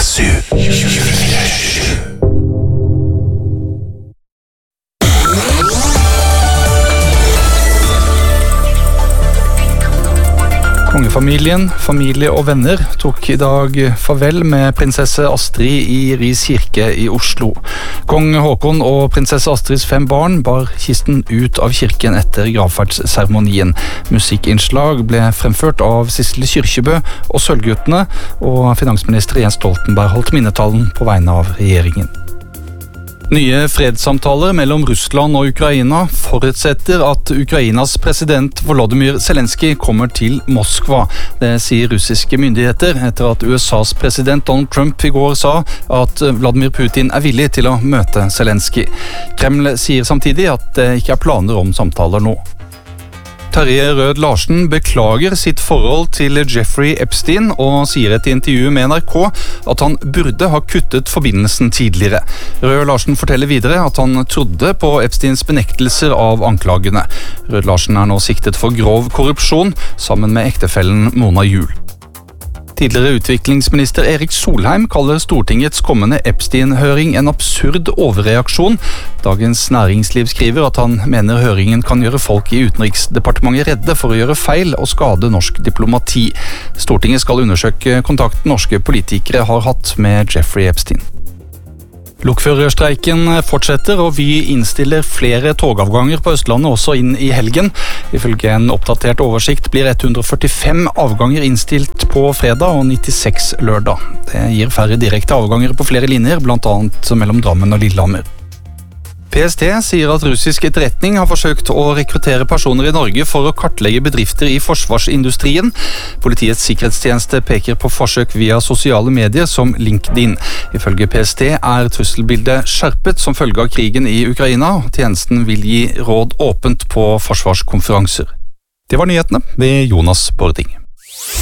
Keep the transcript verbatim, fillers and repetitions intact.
Kongefamilien, familie og venner tok i dag farvel med prinsesse Astrid i Ris kirke i Oslo. Kong Håkon og prinsesse Astrids fem barn bar kisten ut av kirken etter gravferdsseremonien. Musikkinnslag ble fremført av Sissel Kyrkjebø og Sølvguttene, og finansminister Jens Stoltenberg holdt minnetalen på vegne av regjeringen. Nye fredssamtaler mellom Russland og Ukraina forutsetter at Ukrainas president Volodymyr Zelensky kommer til Moskva. Det sier russiske myndigheter etter at U S A's president Donald Trump i går sa at Vladimir Putin er villig til å møte Zelensky. Kreml sier samtidig at det ikke er planer om samtaler nå. Terje Rød Larsen beklager sitt forhold til Jeffrey Epstein og sier i et intervju med N R K at han burde ha kuttet forbindelsen tidligere. Rød Larsen forteller videre at han trodde på Epsteins benektelser av anklagene. Rød Larsen er nå siktet for grov korrupsjon sammen med ektefellen Mona Juel. Tidligere utviklingsminister Erik Solheim kaller Stortingets kommende Epstein-høring en absurd overreaksjon. Dagens Næringsliv skriver at han mener høringen kan gjøre folk i Utenriksdepartementet redde for å gjøre feil og skade norsk diplomati. Stortinget skal undersøke kontakten norske politikere har hatt med Jeffrey Epstein. Lokførerstreiken fortsetter, og Vy innstiller flere togavganger på Østlandet også inn i helgen. Ifølge en oppdatert oversikt blir ett hundre førtifem avganger innstilt på fredag og nittiseks lørdag. Det gir færre direkte avganger på flere linjer, blant annet mellom Drammen og Lillehammer. P S T sier at russisk etterretning har forsøkt å rekruttere personer i Norge for å kartlegge bedrifter i forsvarsindustrien. Politiets sikkerhetstjeneste peker på forsøk via sosiale medier som LinkedIn. Ifølge P S T er trusselbildet skjerpet som følge av krigen i Ukraina. Tjenesten vil gi råd åpent på forsvarskonferanser. Det var nyhetene ved Jonas Bording.